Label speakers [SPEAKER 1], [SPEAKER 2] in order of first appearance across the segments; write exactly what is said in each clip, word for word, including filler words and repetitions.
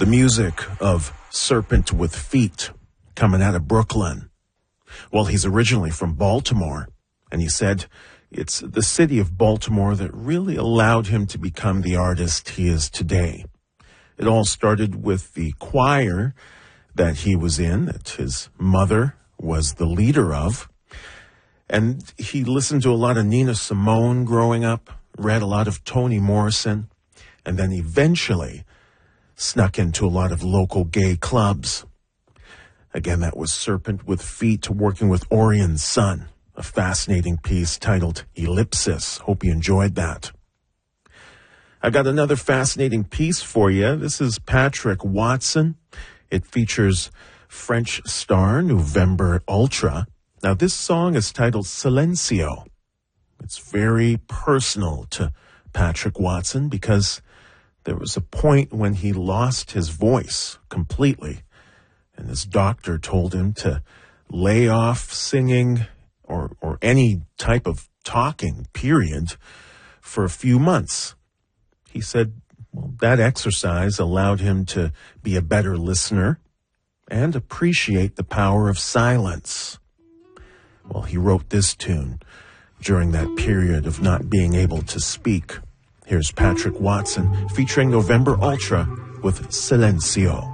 [SPEAKER 1] The music of Serpent with Feet coming out of Brooklyn. Well, he's originally from Baltimore, and he said it's the city of Baltimore that really allowed him to become the artist he is today. It all started with the choir that he was in, that his mother was the leader of. And he listened to a lot of Nina Simone growing up, read a lot of Toni Morrison, and then eventually snuck into a lot of local gay clubs. Again, that was Serpent with Feet, working with Orion Sun, a fascinating piece titled Ellipsis. Hope you enjoyed that. I've got another fascinating piece for you. This is Patrick Watson. It features French star November Ultra. Now, this song is titled Silencio. It's very personal to Patrick Watson because there was a point when he lost his voice completely, and his doctor told him to lay off singing or, or any type of talking, period, for a few months. He said, well, that exercise allowed him to be a better listener and appreciate the power of silence. Well, he wrote this tune during that period of not being able to speak. Here's Patrick Watson featuring November Ultra with Silencio.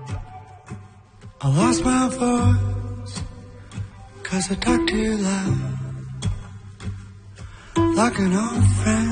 [SPEAKER 2] I lost my voice 'cause I talked too loud, like an old friend.